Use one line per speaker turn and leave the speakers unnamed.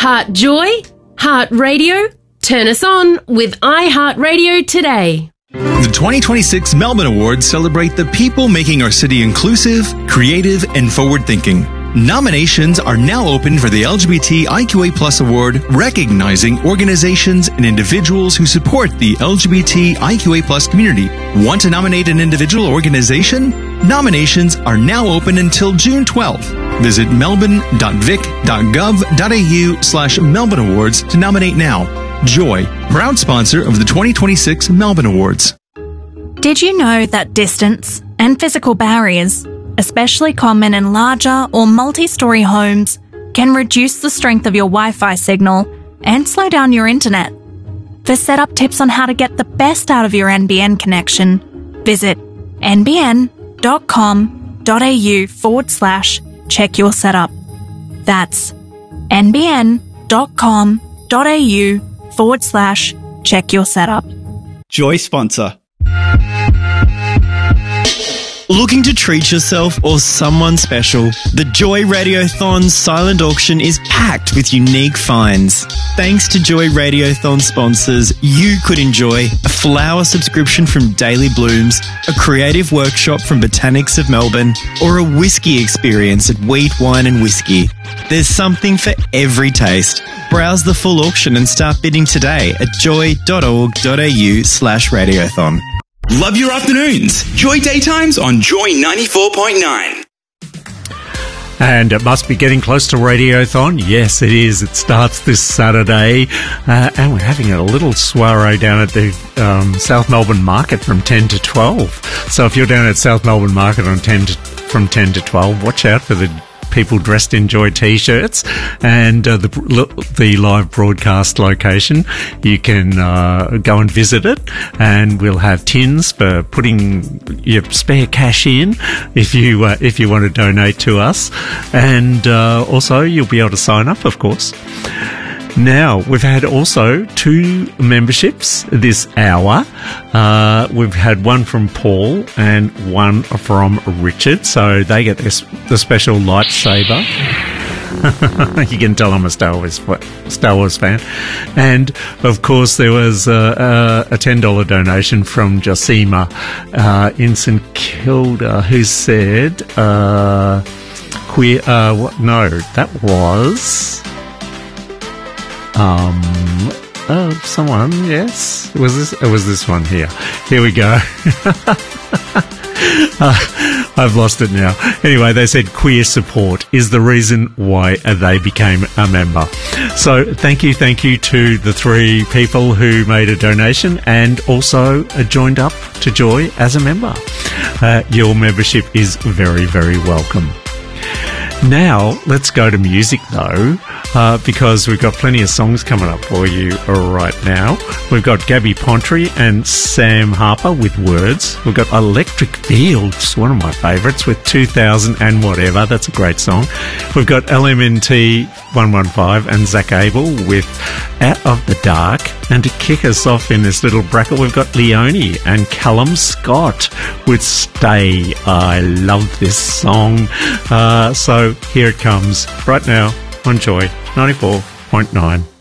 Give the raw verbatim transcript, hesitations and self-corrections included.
Heart joy? Heart radio? Turn us on with iHeartRadio today.
The twenty twenty-six Melbourne Awards celebrate the people making our city inclusive, creative, and forward-thinking. Nominations are now open for the L G B T I Q A plus Award, recognizing organizations and individuals who support the L G B T I Q A plus community. Want to nominate an individual or organization? Nominations are now open until June twelfth. Visit melbourne.vic.gov.au slash Melbourne Awards to nominate now. Joy, proud sponsor of the twenty twenty-six Melbourne Awards.
Did you know that distance and physical barriers, especially common in larger or multi-storey homes, can reduce the strength of your Wi-Fi signal and slow down your internet? For setup tips on how to get the best out of your N B N connection, visit nbn.com.au forward slash check your setup. That's nbn.com.au forward slash check your setup.
Joy sponsor. Looking to treat yourself or someone special? The Joy Radiothon silent auction is packed with unique finds. Thanks to Joy Radiothon sponsors, you could enjoy a flower subscription from Daily Blooms, a creative workshop from Botanics of Melbourne, or a whiskey experience at Wheat, Wine and Whiskey. There's something for every taste. Browse the full auction and start bidding today at joy.org.au slash radiothon.
Love your afternoons. Joy Daytimes on Joy ninety-four point nine.
And it must be getting close to Radiothon. Yes, it is. It starts this Saturday. Uh, and we're having a little soiree down at the um, South Melbourne Market from ten to twelve. So if you're down at South Melbourne Market on ten to, from ten to twelve, watch out for the people dressed in Joy T-shirts and uh, the the live broadcast location. You can uh, go and visit it, and we'll have tins for putting your spare cash in if you uh, if you want to donate to us, and uh, also you'll be able to sign up, of course. Now, we've had also two memberships this hour. Uh, we've had one from Paul and one from Richard, so they get this, the special lightsaber. You can tell I'm a Star Wars, Star Wars fan. And, of course, there was uh, a ten dollars donation from Josima uh, in St Kilda, who said, uh, queer, uh, what, no, that was... Um, oh, someone, yes. It was this, it was this one here. Here we go. uh, I've lost it now. Anyway, they said queer support is the reason why they became a member. So thank you, thank you to the three people who made a donation and also uh, joined up to Joy as a member. Uh, your membership is very, very welcome. Now, let's go to music, though, uh, because we've got plenty of songs coming up for you right now. We've got Gabby Pontry and Sam Harper with Words. We've got Electric Fields, one of my favourites, with two thousand and Whatever. That's a great song. We've got L M N T one one five and Zach Abel with Out of the Dark. And to kick us off in this little bracket, we've got Leone and Callum Scott with Stay. I love this song. Uh, so here it comes right now on Joy ninety-four point nine.